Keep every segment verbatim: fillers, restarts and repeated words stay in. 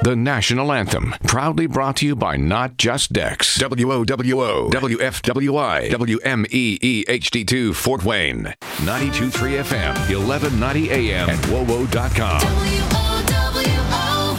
The national anthem, proudly brought to you by Not Just Dex. W O W O, W F W I, W M E E H D two, Fort Wayne. ninety-two point three F M, eleven ninety A M, and W O W O dot com. W O W O.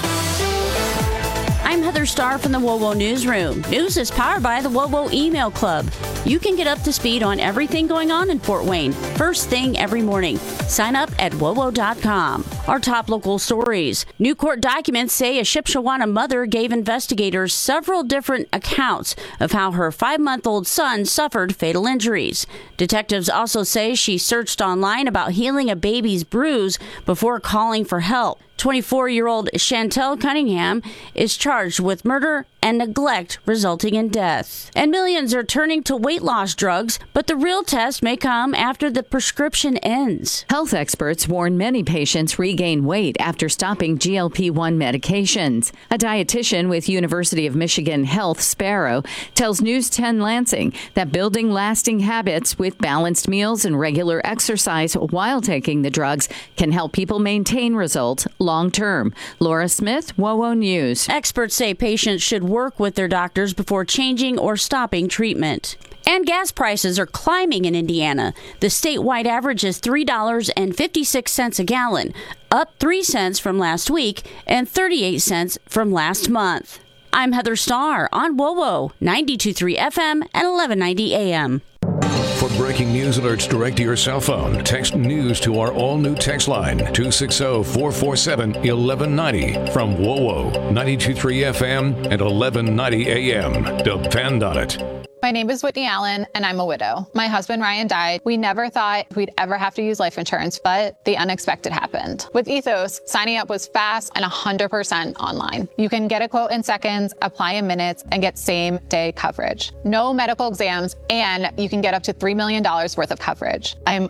I'm Heather Starr from the W O W O Newsroom. News is powered by the W O W O Email Club. You can get up to speed on everything going on in Fort Wayne first thing every morning. Sign up at W O W O dot com. Our top local stories. New court documents say a Shipshewana mother gave investigators several different accounts of how her five-month-old son suffered fatal injuries. Detectives also say she searched online about healing a baby's bruise before calling for help. twenty-four-year-old Chantel Cunningham is charged with murder and neglect resulting in death. And millions are turning to weight loss drugs, but the real test may come after the prescription ends. Health experts warn many patients regain weight after stopping G L P one medications. A dietitian with University of Michigan Health, Sparrow, tells News ten Lansing that building lasting habits with balanced meals and regular exercise while taking the drugs can help people maintain results long term. Laura Smith, W O W O News. Experts say patients should work with their doctors before changing or stopping treatment. And gas prices are climbing in Indiana. The statewide average is three dollars and fifty-six cents a gallon, up three cents from last week and thirty-eight cents from last month. I'm Heather Starr on W O W O, ninety-two point three F M and eleven ninety A M. For breaking news alerts direct to your cell phone, text news to our all-new text line, two six zero, four four seven, one one nine zero from W O W O, ninety-two point three F M and eleven ninety A M. Depend on it. My name is Whitney Allen, and I'm a widow. My husband, Ryan, died. We never thought we'd ever have to use life insurance, but the unexpected happened. With Ethos, signing up was fast and one hundred percent online. You can get a quote in seconds, apply in minutes, and get same-day coverage. No medical exams, and you can get up to three million dollars worth of coverage. I'm